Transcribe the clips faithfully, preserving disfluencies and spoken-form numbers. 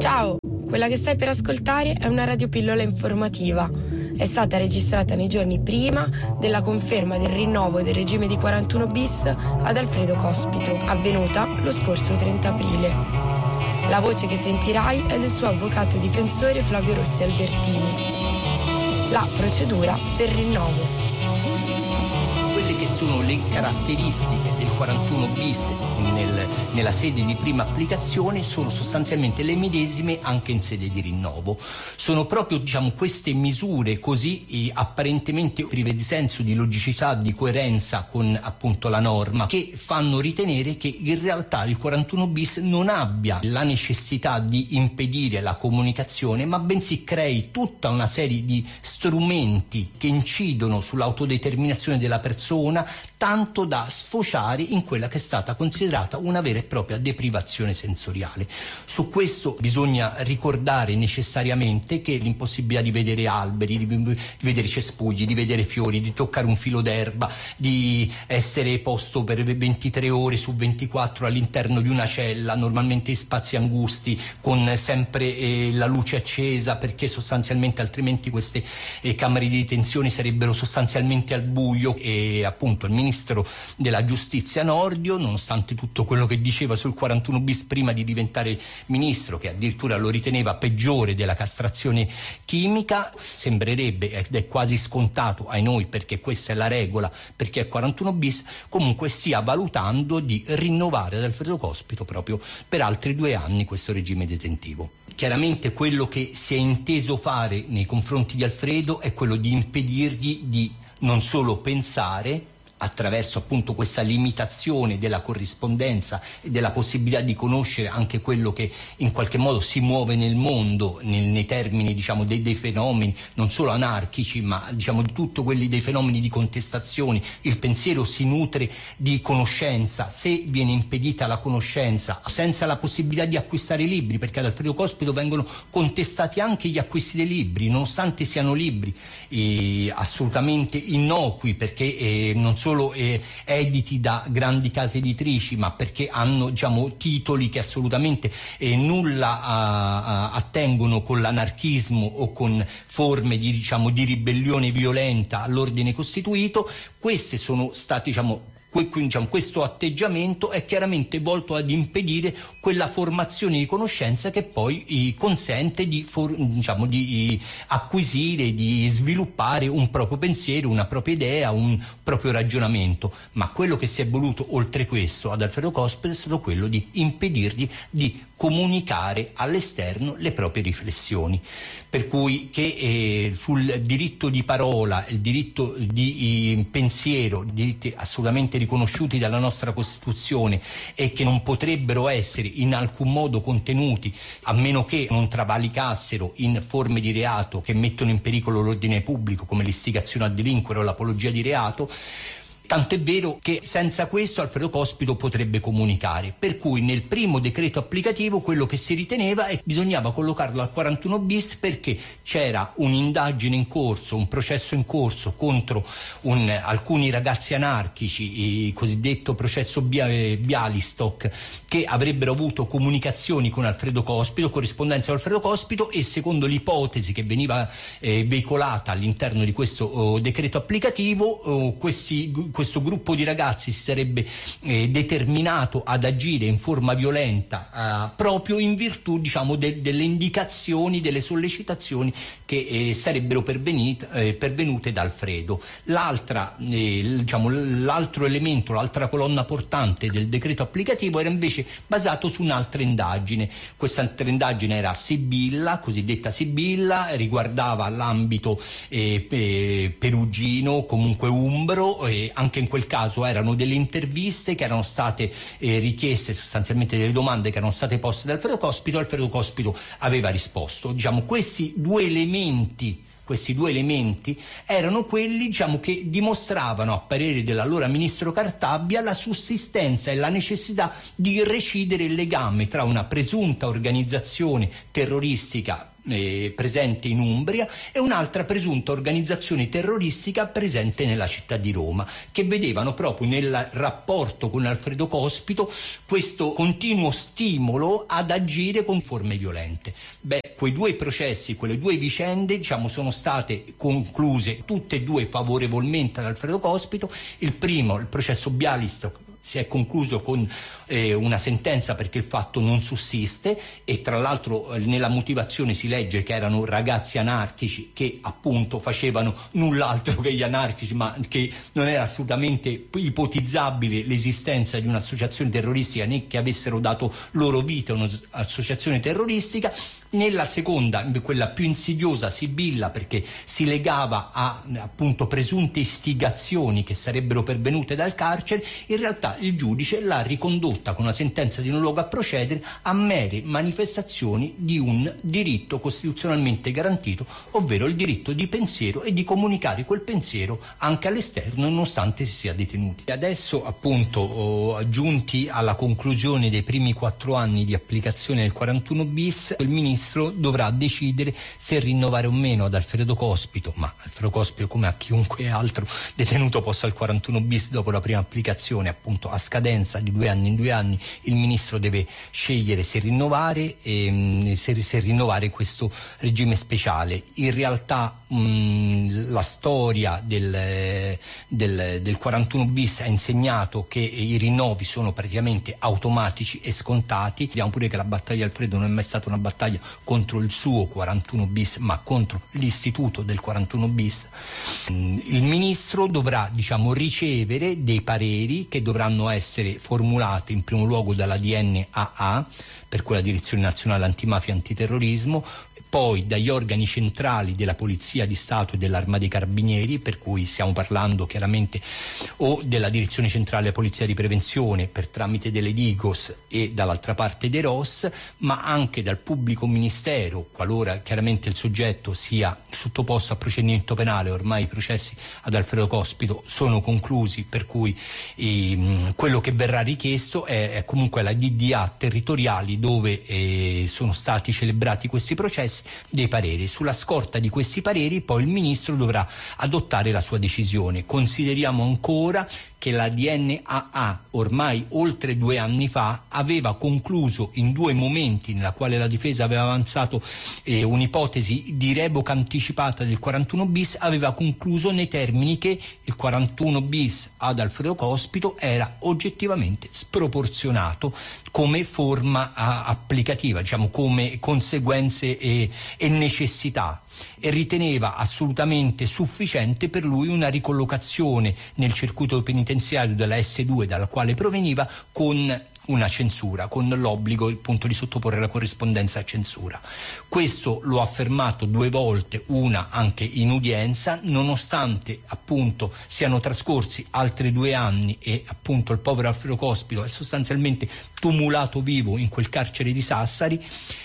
Ciao, quella che stai per ascoltare è una radiopillola informativa. È stata registrata nei giorni prima della conferma del rinnovo del regime di quarantuno bis ad Alfredo Cospito, avvenuta lo scorso trenta aprile. La voce che sentirai è del suo avvocato difensore Flavio Rossi Albertini. La procedura del rinnovo. Quelle che sono le caratteristiche del quarantuno bis nel, nella sede di prima applicazione sono sostanzialmente le medesime anche in sede di rinnovo. Sono proprio, diciamo, queste misure così eh, apparentemente prive di senso, di logicità, di coerenza con appunto la norma, che fanno ritenere che in realtà il quarantuno bis non abbia la necessità di impedire la comunicazione, ma bensì crei tutta una serie di strumenti che incidono sull'autodeterminazione della persona, tanto da sfociare in quella che è stata considerata una vera e propria deprivazione sensoriale. Su questo bisogna ricordare necessariamente che l'impossibilità di vedere alberi, di, di vedere cespugli, di vedere fiori, di toccare un filo d'erba, di essere posto per ventitré ore su ventiquattro all'interno di una cella, normalmente in spazi angusti, con sempre eh, la luce accesa, perché sostanzialmente altrimenti queste eh, camere di detenzione sarebbero sostanzialmente al buio. E appunto il ministro della giustizia Nordio, nonostante tutto quello che diceva sul quarantuno bis prima di diventare ministro, che addirittura lo riteneva peggiore della castrazione chimica, sembrerebbe, ed è quasi scontato ai noi perché questa è la regola, perché è quarantuno bis, comunque stia valutando di rinnovare ad Alfredo Cospito proprio per altri due anni questo regime detentivo. Chiaramente quello che si è inteso fare nei confronti di Alfredo è quello di impedirgli di non solo pensare, attraverso appunto questa limitazione della corrispondenza e della possibilità di conoscere anche quello che in qualche modo si muove nel mondo, nel, nei termini diciamo dei, dei fenomeni non solo anarchici, ma diciamo di tutto quelli dei fenomeni di contestazioni. Il pensiero si nutre di conoscenza. Se viene impedita la conoscenza senza la possibilità di acquistare libri, perché ad Alfredo Cospito vengono contestati anche gli acquisti dei libri, nonostante siano libri eh, assolutamente innocui, perché eh, non sono solo eh, editi da grandi case editrici, ma perché hanno diciamo titoli che assolutamente eh, nulla a, a, attengono con l'anarchismo o con forme di diciamo di ribellione violenta all'ordine costituito. Queste sono state diciamo Diciamo, questo atteggiamento è chiaramente volto ad impedire quella formazione di conoscenza che poi eh, consente di, for, diciamo, di eh, acquisire, di sviluppare un proprio pensiero, una propria idea, un proprio ragionamento. Ma quello che si è voluto oltre questo ad Alfredo Cospito è stato quello di impedirgli di comunicare all'esterno le proprie riflessioni, per cui che eh, sul diritto di parola, il diritto di eh, pensiero, diritti assolutamente riconosciuti dalla nostra Costituzione e che non potrebbero essere in alcun modo contenuti a meno che non travalicassero in forme di reato che mettono in pericolo l'ordine pubblico, come l'istigazione a delinquere o l'apologia di reato. Tanto è vero che senza questo Alfredo Cospito potrebbe comunicare, per cui nel primo decreto applicativo quello che si riteneva è che bisognava collocarlo al quarantuno bis perché c'era un'indagine in corso, un processo in corso contro un, alcuni ragazzi anarchici, il cosiddetto processo Bialystok, che avrebbero avuto comunicazioni con Alfredo Cospito, corrispondenza con Alfredo Cospito, e secondo l'ipotesi che veniva eh, veicolata all'interno di questo oh, decreto applicativo, oh, questi questo gruppo di ragazzi si sarebbe eh, determinato ad agire in forma violenta eh, proprio in virtù diciamo de- delle indicazioni, delle sollecitazioni che eh, sarebbero pervenite, eh, pervenute da Alfredo. L'altra, eh, diciamo, l'altro elemento, l'altra colonna portante del decreto applicativo era invece basato su un'altra indagine. Questa altra indagine era Sibilla, cosiddetta Sibilla, riguardava l'ambito eh, eh, perugino, comunque umbro, e anche in quel caso erano delle interviste che erano state eh, richieste, sostanzialmente delle domande che erano state poste da Alfredo Cospito. Alfredo Cospito aveva risposto. Diciamo, questi due elementi Questi due elementi erano quelli diciamo, che dimostravano, a parere dell'allora ministro Cartabia, la sussistenza e la necessità di recidere il legame tra una presunta organizzazione terroristica eh, presente in Umbria e un'altra presunta organizzazione terroristica presente nella città di Roma, che vedevano proprio nel rapporto con Alfredo Cospito questo continuo stimolo ad agire con forme violente. Beh, quei due processi, quelle due vicende, diciamo, sono state concluse tutte e due favorevolmente ad Alfredo Cospito. Il primo, il processo Bialystok, si è concluso con eh, una sentenza perché il fatto non sussiste, e tra l'altro eh, nella motivazione si legge che erano ragazzi anarchici che appunto facevano null'altro che gli anarchici, ma che non era assolutamente ipotizzabile l'esistenza di un'associazione terroristica né che avessero dato loro vita a un'associazione terroristica. Nella seconda, quella più insidiosa, Sibilla, perché si legava a appunto presunte istigazioni che sarebbero pervenute dal carcere, in realtà il giudice l'ha ricondotta con una sentenza di non luogo a procedere a mere manifestazioni di un diritto costituzionalmente garantito, ovvero il diritto di pensiero e di comunicare quel pensiero anche all'esterno nonostante si sia detenuti. Adesso appunto oh, giunti alla conclusione dei primi quattro anni di applicazione del quarantuno bis, il ministro dovrà decidere se rinnovare o meno ad Alfredo Cospito, ma Alfredo Cospito, come a chiunque altro detenuto posto al quarantuno bis dopo la prima applicazione, appunto a scadenza di due anni in due anni, il ministro deve scegliere se rinnovare e se, se rinnovare questo regime speciale. In realtà mh, la storia del, del, del quarantuno bis ha insegnato che i rinnovi sono praticamente automatici e scontati. Vediamo pure che la battaglia Alfredo non è mai stata una battaglia contro il suo quarantuno bis, ma contro l'istituto del quarantuno bis. Il ministro dovrà, diciamo, ricevere dei pareri che dovranno essere formulati in primo luogo dalla D N A A, per cui la Direzione Nazionale Antimafia e Antiterrorismo, poi dagli organi centrali della Polizia di Stato e dell'Arma dei Carabinieri, per cui stiamo parlando chiaramente o della Direzione Centrale della Polizia di Prevenzione per tramite delle Digos e dall'altra parte dei R O S, ma anche dal pubblico ministero, qualora chiaramente il soggetto sia sottoposto a procedimento penale. Ormai i processi ad Alfredo Cospito sono conclusi, per cui eh, quello che verrà richiesto è, è comunque la D D A territoriali dove eh, sono stati celebrati questi processi, dei pareri. Sulla scorta di questi pareri poi il ministro dovrà adottare la sua decisione. Consideriamo ancora che la D N A A ormai oltre due anni fa aveva concluso in due momenti nella quale la difesa aveva avanzato eh, un'ipotesi di revoca anticipata del quarantuno bis, aveva concluso nei termini che il quarantuno bis ad Alfredo Cospito era oggettivamente sproporzionato come forma a, applicativa, diciamo come conseguenze e, e necessità, e riteneva assolutamente sufficiente per lui una ricollocazione nel circuito penitenziario della S due dalla quale proveniva, con una censura, con l'obbligo appunto di sottoporre la corrispondenza a censura. Questo lo ha affermato due volte, una anche in udienza, nonostante appunto siano trascorsi altri due anni e appunto il povero Alfredo Cospito è sostanzialmente tumulato vivo in quel carcere di Sassari.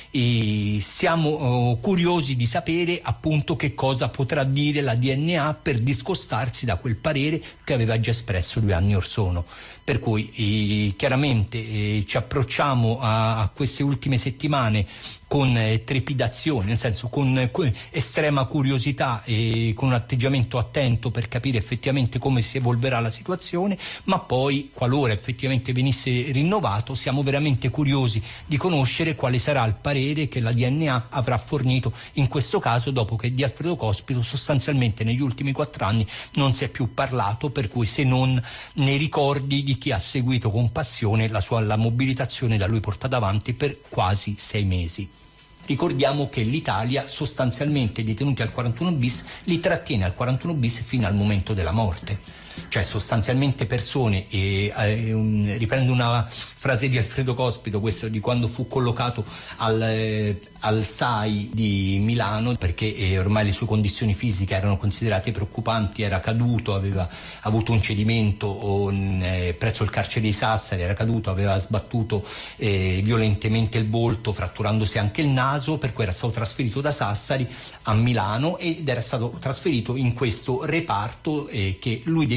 E siamo uh, curiosi di sapere appunto che cosa potrà dire la D N A per discostarsi da quel parere che aveva già espresso due anni or sono. Per cui eh, chiaramente eh, ci approcciamo a, a queste ultime settimane con eh, trepidazione, nel senso con, con estrema curiosità e con un atteggiamento attento per capire effettivamente come si evolverà la situazione, ma poi qualora effettivamente venisse rinnovato siamo veramente curiosi di conoscere quale sarà il parere che la D N A avrà fornito in questo caso, dopo che di Alfredo Cospito sostanzialmente negli ultimi quattro anni non si è più parlato, per cui se non nei ricordi di chi ha seguito con passione la sua la mobilitazione da lui portata avanti per quasi sei mesi. Ricordiamo che l'Italia sostanzialmente i detenuti al quarantuno bis li trattiene al quarantuno bis fino al momento della morte, cioè sostanzialmente persone, e, eh, un, riprendo una frase di Alfredo Cospito, questo di quando fu collocato al, eh, al S A I di Milano, perché eh, ormai le sue condizioni fisiche erano considerate preoccupanti, era caduto, aveva avuto un cedimento o, eh, presso il carcere di Sassari, era caduto, aveva sbattuto eh, violentemente il volto, fratturandosi anche il naso, per cui era stato trasferito da Sassari a Milano ed era stato trasferito in questo reparto eh, che lui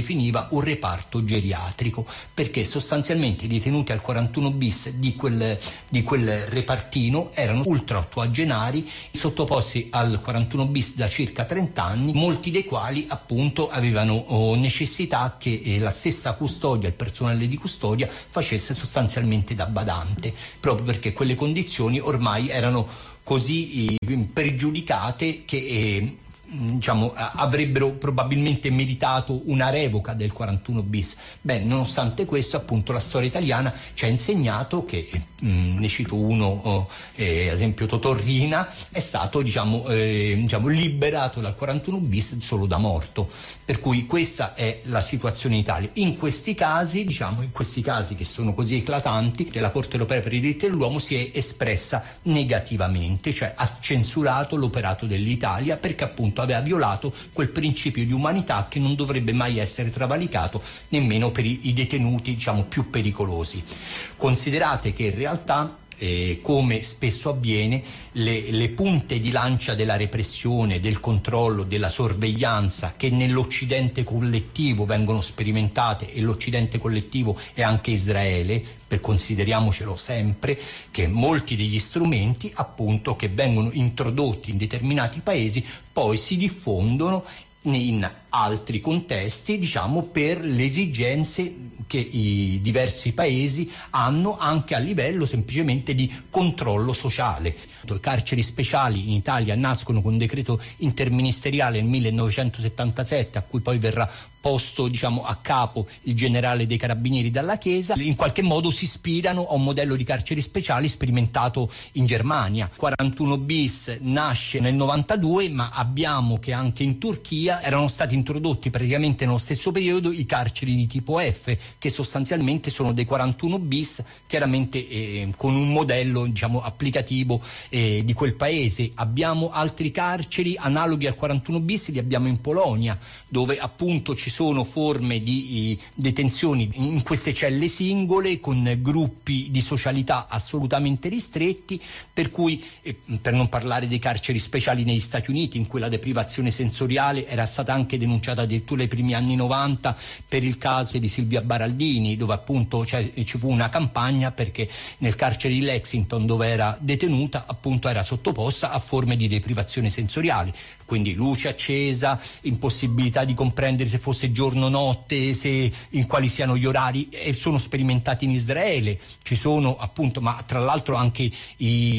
definiva un reparto geriatrico, perché sostanzialmente i detenuti al quarantuno bis di quel, di quel repartino erano ultra ottogenari sottoposti al quarantuno bis da circa trenta anni, molti dei quali appunto avevano oh, necessità che eh, la stessa custodia, il personale di custodia facesse sostanzialmente da badante, proprio perché quelle condizioni ormai erano così eh, pregiudicate che eh, diciamo avrebbero probabilmente meritato una revoca del quarantuno bis. Beh, nonostante questo, appunto, la storia italiana ci ha insegnato che, mh, ne cito uno, oh, eh, ad esempio Totò Riina, è stato diciamo, eh, diciamo liberato dal quarantuno bis solo da morto. Per cui questa è la situazione in Italia. In questi casi, diciamo, in questi casi che sono così eclatanti, la Corte europea per i diritti dell'uomo si è espressa negativamente, cioè ha censurato l'operato dell'Italia perché appunto aveva violato quel principio di umanità che non dovrebbe mai essere travalicato nemmeno per i, i detenuti, diciamo, più pericolosi. Considerate che in realtà Eh, come spesso avviene, le, le punte di lancia della repressione, del controllo, della sorveglianza che nell'Occidente collettivo vengono sperimentate, e l'Occidente collettivo è anche Israele, per consideriamocelo sempre, che molti degli strumenti appunto che vengono introdotti in determinati paesi poi si diffondono in altri contesti, diciamo, per le esigenze che i diversi paesi hanno anche a livello semplicemente di controllo sociale. I carceri speciali in Italia nascono con un decreto interministeriale nel millenovecentosettantasette, a cui poi verrà posto, diciamo, a capo il generale dei carabinieri Dalla Chiesa. In qualche modo si ispirano a un modello di carceri speciali sperimentato in Germania. quarantuno bis nasce nel novantadue, ma abbiamo che anche in Turchia erano stati introdotti praticamente nello stesso periodo i carceri di tipo F, che sostanzialmente sono dei quarantuno bis, chiaramente eh, con un modello, diciamo, applicativo eh, di quel paese. Abbiamo altri carceri analoghi al quarantuno bis, li abbiamo in Polonia, dove appunto ci sono forme di eh, detenzioni in queste celle singole con gruppi di socialità assolutamente ristretti, per cui eh, per non parlare dei carceri speciali negli Stati Uniti, in cui la deprivazione sensoriale era stata anche denunciata addirittura nei primi anni novanta per il caso di Silvia Baraldini, dove appunto cioè, ci fu una campagna perché nel carcere di Lexington, dove era detenuta, appunto era sottoposta a forme di deprivazione sensoriale, quindi luce accesa, impossibilità di comprendere se fosse giorno o notte, se in quali siano gli orari, e sono sperimentati in Israele. Ci sono appunto, ma tra l'altro anche i,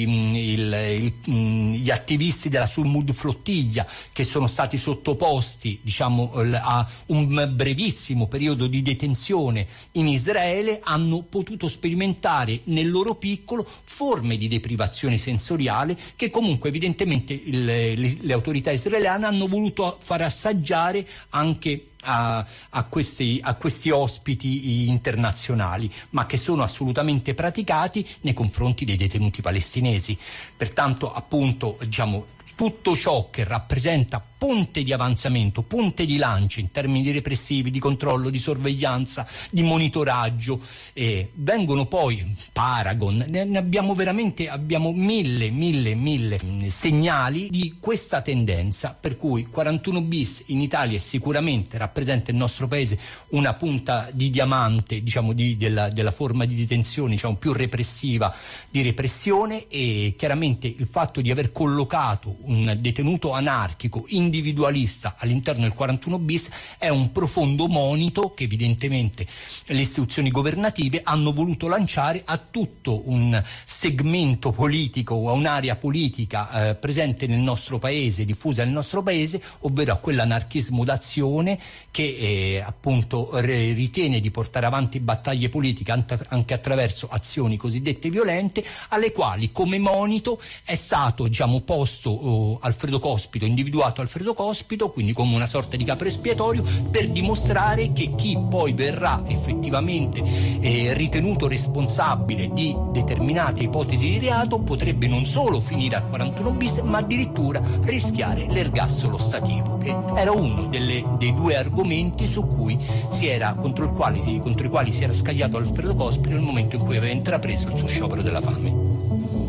il, il, gli attivisti della Surmud Flottiglia, che sono stati sottoposti, diciamo, a un brevissimo periodo di detenzione in Israele, hanno potuto sperimentare nel loro piccolo forme di deprivazione sensoriale che comunque evidentemente il, le, le autorità israeliane hanno voluto far assaggiare anche A, a, questi, a questi ospiti internazionali, ma che sono assolutamente praticati nei confronti dei detenuti palestinesi. Pertanto, appunto, diciamo, tutto ciò che rappresenta punte di avanzamento, punte di lancio in termini repressivi, di controllo, di sorveglianza, di monitoraggio, eh, vengono poi Paragon, ne, ne abbiamo veramente abbiamo mille, mille, mille segnali di questa tendenza, per cui quarantuno bis in Italia sicuramente rappresenta il nostro paese una punta di diamante, diciamo, di, della, della forma di detenzione, diciamo, più repressiva di repressione, e chiaramente il fatto di aver collocato un detenuto anarchico individualista all'interno del quarantuno bis è un profondo monito che evidentemente le istituzioni governative hanno voluto lanciare a tutto un segmento politico o a un'area politica eh, presente nel nostro paese, diffusa nel nostro paese, ovvero a quell'anarchismo d'azione che eh, appunto re- ritiene di portare avanti battaglie politiche ant- anche attraverso azioni cosiddette violente, alle quali come monito è stato, diciamo, posto oh, Alfredo Cospito, individuato Alfredo Cospito, quindi come una sorta di capro espiatorio, per dimostrare che chi poi verrà effettivamente eh, ritenuto responsabile di determinate ipotesi di reato potrebbe non solo finire al quarantuno bis, ma addirittura rischiare l'ergastolo stativo, che era uno delle, dei due argomenti su cui si era contro, il quali, contro i quali si era scagliato Alfredo Cospito nel momento in cui aveva intrapreso il suo sciopero della fame.